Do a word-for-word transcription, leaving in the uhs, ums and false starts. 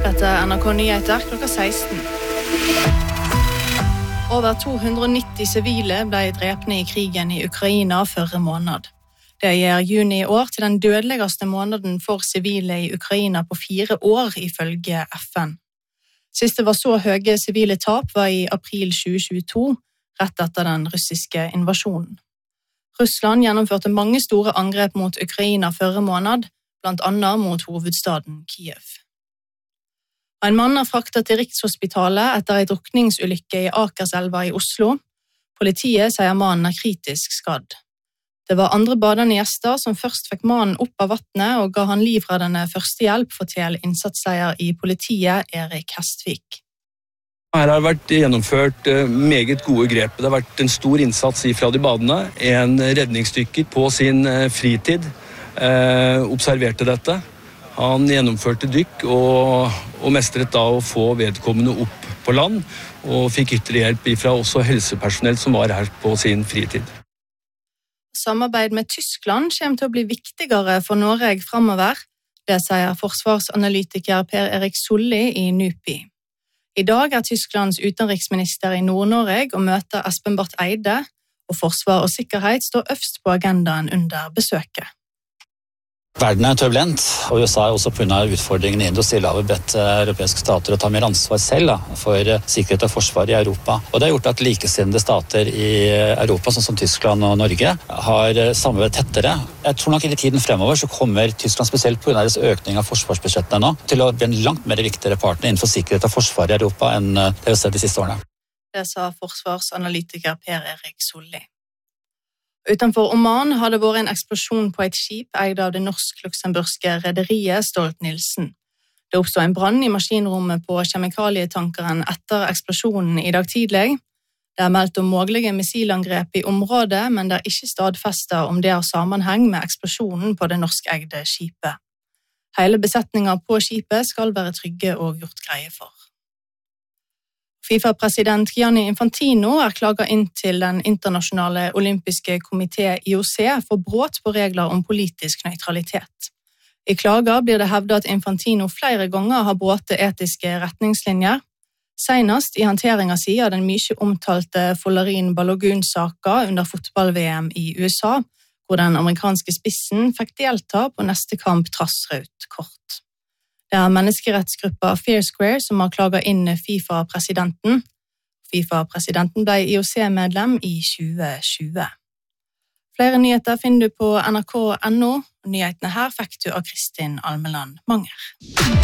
Dette er N R K Nyheter klokka seksten. Over to hundre og nitti sivile ble drepne i krigen i Ukraina forrige måned. Det gjør juni i år til den dødeligste måneden for sivile i Ukraina på fire år, ifølge F N. Sist det var så høye sivile tap var i april tjue tjueto, rett etter den russiske invasjonen. Russland gjennomførte mange store angrep mot Ukraina forrige måned, blant annet mot hovedstaden Kiev. En mann er fraktet til Rikshospitalet etter en drukningsulykke i Akerselva i Oslo. Politiet sier mannen er kritisk skadd. Det var andre badende gjester som først fikk mannen opp av vattnet og ga han livreddende førstehjelp, forteller innsatsleder i politiet, Erik Hestvik. Her har det vært gjennomført meget gode grep. Det har vært en stor innsats fra de badende. En redningsdykker på sin fritid eh, observerte dette. Han gjennomførte dykk og, og mestret da å få vedkommende opp på land, og fikk ytterligere hjelp fra også helsepersonell som var her på sin fritid. Samarbeid med Tyskland kommer til å bli viktigere for Norge fremover, det sier forsvarsanalytiker Per Erik Solli i NUPI. I dag er Tysklands utenriksminister i Nord-Norge og møter Espen Barth Eide, og forsvar og sikkerhet står øverst på agendaen under besøket. Verden er turbulent, og U S A er også på grunn av utfordringene i Stillehavet bedt europeiske stater å ta mer ansvar selv da, for sikkerhet og forsvar i Europa. Og det har gjort at likesinnede stater i Europa, sånn som Tyskland og Norge, har samarbeidet tettere. Jeg tror nok i tiden fremover så kommer Tyskland, spesielt på grunn av deres økning av forsvarsbudsjettene nå, til å bli en langt mer viktigere partner innenfor sikkerhet og forsvar i Europa enn det vi har sett de siste årene. Det sa forsvarsanalytiker Per Erik Solli. Utenfor Oman har det vært en eksplosjon på et skip eid av det norsk-luxemburgske rederiet Stolt-Nielsen. Det oppstod en brann i maskinrommet på kjemikalietankeren etter eksplosjonen i dag tidlig. Det er meldt om mulige missilangrep i området, men det er ikke stadfestet om det har sammenheng med eksplosjonen på det norskeide skipet. Hele besetningen på skipet skal være trygge og gjort greie for. FIFA-president Gianni Infantino er klaget inn til den internasjonale olympiske komité I O C for brudd på regler om politisk nøytralitet. I klager blir det hevdet at Infantino flere ganger har brutt etiske retningslinjer. Senest i håndteringen sin av den mye omtalte Folarin Balogun-saka under fotball-V M i U S A, hvor den amerikanske spissen fikk delta på neste kamp trass rødt kort. Det er menneskerettsgruppa Fair Square som har klaget inn FIFA-presidenten. FIFA-presidenten ble I O C-medlem i tjue tjue. Flere nyheter finner du på N R K punktum no. Nyhetene her fikk du av Kristin Almeland Manger.